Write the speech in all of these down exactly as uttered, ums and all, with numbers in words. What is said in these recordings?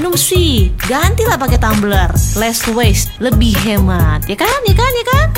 minum sih, gantilah pakai tumbler. Less waste, lebih hemat. Ya kan, ya kan, ya kan?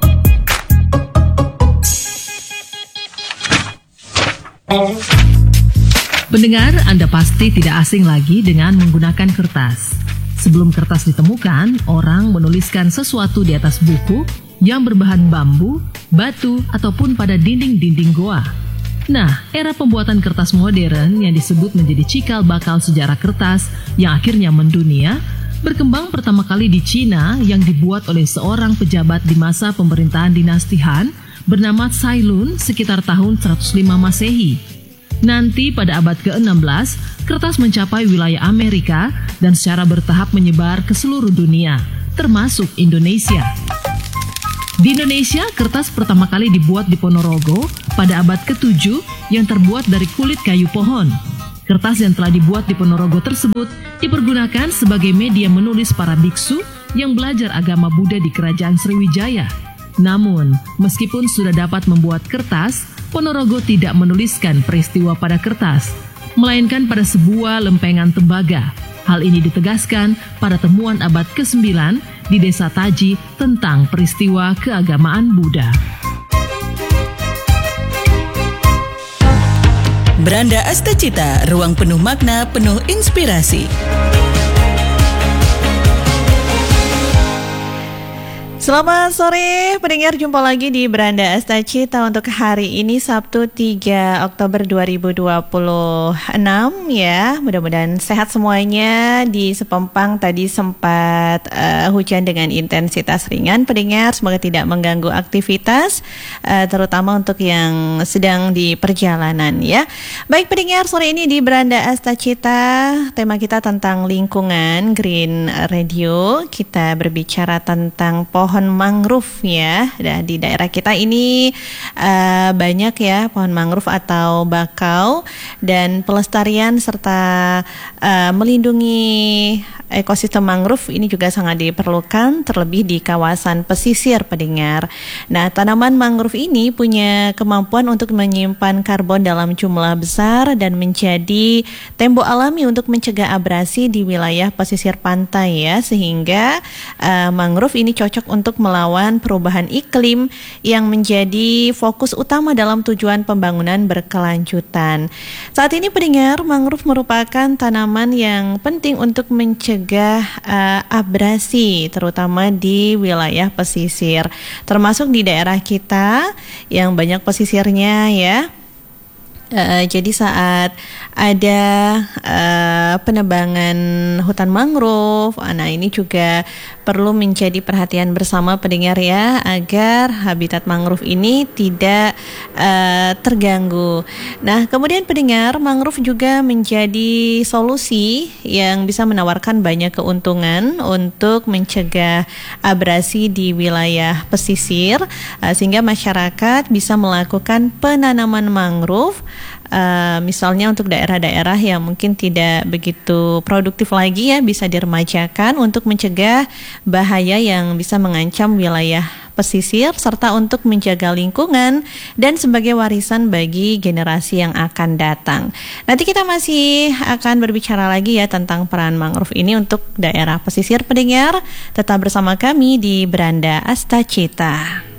Pendengar, Anda pasti tidak asing lagi dengan menggunakan kertas. Sebelum kertas ditemukan, orang menuliskan sesuatu di atas buku yang berbahan bambu, batu, ataupun pada dinding-dinding goa. Nah, era pembuatan kertas modern yang disebut menjadi cikal bakal sejarah kertas yang akhirnya mendunia, berkembang pertama kali di Cina yang dibuat oleh seorang pejabat di masa pemerintahan dinasti Han bernama Cai Lun sekitar tahun seratus lima Masehi. Nanti pada abad ke-enam belas, kertas mencapai wilayah Amerika dan secara bertahap menyebar ke seluruh dunia, termasuk Indonesia. Di Indonesia, kertas pertama kali dibuat di Ponorogo pada abad ketujuh yang terbuat dari kulit kayu pohon. Kertas yang telah dibuat di Ponorogo tersebut dipergunakan sebagai media menulis para biksu yang belajar agama Buddha di Kerajaan Sriwijaya. Namun, meskipun sudah dapat membuat kertas, Ponorogo tidak menuliskan peristiwa pada kertas, melainkan pada sebuah lempengan tembaga. Hal ini ditegaskan pada temuan abad kesembilan di Desa Taji tentang peristiwa keagamaan Buddha. Beranda Astacita, ruang penuh makna, penuh inspirasi. Selamat sore, pendengar, jumpa lagi di Beranda Astacita untuk hari ini Sabtu tiga Oktober dua ribu dua puluh enam ya. Mudah-mudahan sehat semuanya. Di Sepempang tadi sempat uh, hujan dengan intensitas ringan, pendengar, semoga tidak mengganggu aktivitas uh, terutama untuk yang sedang di perjalanan ya. Baik pendengar, sore ini di Beranda Astacita tema kita tentang lingkungan, Green Radio. Kita berbicara tentang pohon pohon mangrove ya. Dan di daerah kita ini uh, banyak ya pohon mangrove atau bakau, dan pelestarian serta uh, melindungi ekosistem mangrove ini juga sangat diperlukan, terlebih di kawasan pesisir pendengar. Nah, tanaman mangrove ini punya kemampuan untuk menyimpan karbon dalam jumlah besar dan menjadi tembok alami untuk mencegah abrasi di wilayah pesisir pantai ya, sehingga uh, mangrove ini cocok untuk untuk melawan perubahan iklim yang menjadi fokus utama dalam tujuan pembangunan berkelanjutan. Saat ini pendengar, mangrove merupakan tanaman yang penting untuk mencegah uh, abrasi terutama di wilayah pesisir, termasuk di daerah kita yang banyak pesisirnya ya. Uh, jadi saat ada uh, penebangan hutan mangrove, nah ini juga perlu menjadi perhatian bersama pendengar ya, agar habitat mangrove ini tidak uh, terganggu. Nah, kemudian pendengar, mangrove juga menjadi solusi yang bisa menawarkan banyak keuntungan untuk mencegah abrasi di wilayah pesisir, uh, sehingga masyarakat bisa melakukan penanaman mangrove. Uh, misalnya untuk daerah-daerah yang mungkin tidak begitu produktif lagi ya, bisa diremajakan untuk mencegah bahaya yang bisa mengancam wilayah pesisir, serta untuk menjaga lingkungan dan sebagai warisan bagi generasi yang akan datang. Nanti kita masih akan berbicara lagi ya tentang peran mangrove ini untuk daerah pesisir pendengar. Tetap bersama kami di Beranda Astacita.